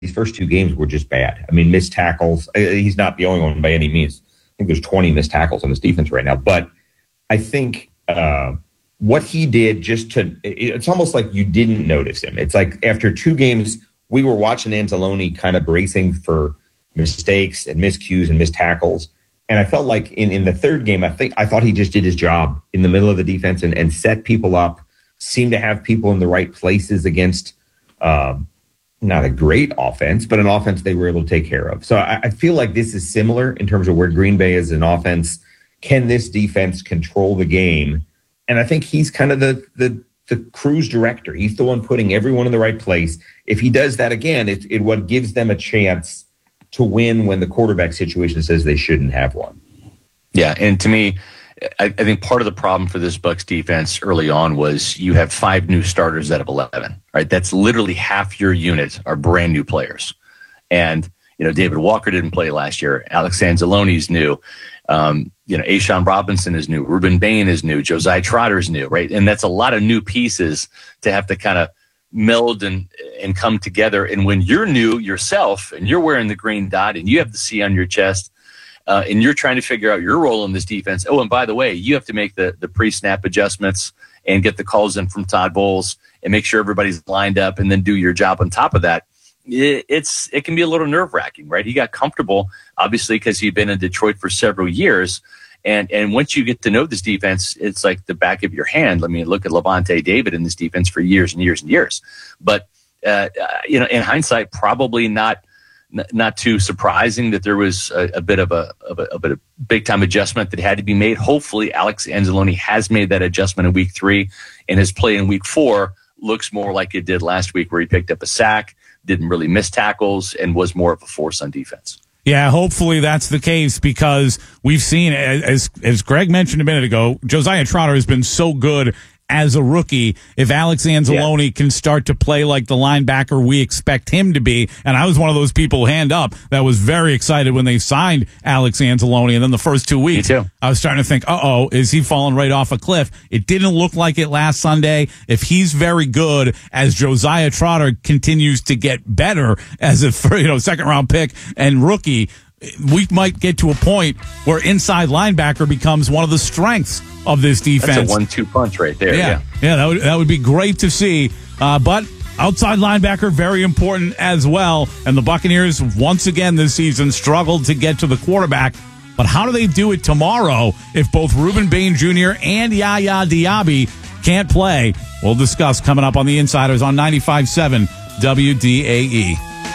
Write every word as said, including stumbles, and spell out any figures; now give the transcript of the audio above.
these first two games were just bad. I mean, missed tackles. He's not the only one by any means. I think there's twenty missed tackles on this defense right now. But I think uh, what he did just to – it's almost like you didn't notice him. It's like after two games, we were watching Anzalone kind of bracing for mistakes and miscues and missed tackles. And I felt like in, in the third game, I think I thought he just did his job in the middle of the defense and, and set people up, seemed to have people in the right places against um, not a great offense, but an offense they were able to take care of. So I, I feel like this is similar in terms of where Green Bay is an offense. Can this defense control the game? And I think he's kind of the the the cruise director. He's the one putting everyone in the right place. If he does that again, it, it what gives them a chance to win when the quarterback situation says they shouldn't have one. Yeah, and to me, I, I think part of the problem for this Bucs defense early on was you have five new starters out of eleven, right? That's literally half your unit are brand new players. And, you know, David Walker didn't play last year. Alex Anzalone's new. Um, you know, A'Shawn Robinson is new. Ruben Bain is new. Josiah Trotter is new, right? And that's a lot of new pieces to have to kind of meld and and come together. And when you're new yourself and you're wearing the green dot and you have the C on your chest uh, and you're trying to figure out your role in this defense. Oh, and by the way, you have to make the, the pre-snap adjustments and get the calls in from Todd Bowles and make sure everybody's lined up and then do your job on top of that. It, it's it can be a little nerve-wracking, right? He got comfortable, obviously, because he'd been in Detroit for several years. And and once you get to know this defense, it's like the back of your hand. I mean, look at Levante David in this defense for years and years and years. But, uh, you know, in hindsight, probably not not too surprising that there was a, a bit of a, of a, of a big-time adjustment that had to be made. Hopefully, Alex Anzalone has made that adjustment in week three, and his play in week four looks more like it did last week, where he picked up a sack, didn't really miss tackles, and was more of a force on defense. Yeah, hopefully that's the case, because we've seen, as as Greg mentioned a minute ago, Josiah Trotter has been so good as a rookie. If Alex Anzalone yeah. can start to play like the linebacker we expect him to be, and I was one of those people, hand up, that was very excited when they signed Alex Anzalone, and then the first two weeks, Me too. I was starting to think, uh-oh, is he falling right off a cliff? It didn't look like it last Sunday. If he's very good, as Josiah Trotter continues to get better as a you know second round pick and rookie, we might get to a point where inside linebacker becomes one of the strengths of this defense. That's a one two punch right there. Yeah, yeah, yeah that, would, that would be great to see. Uh, but outside linebacker, very important as well. And the Buccaneers, once again this season, struggled to get to the quarterback. But how do they do it tomorrow if both Ruben Bain Junior and Yaya Diaby can't play? We'll discuss coming up on The Insiders on ninety-five point seven W D A E.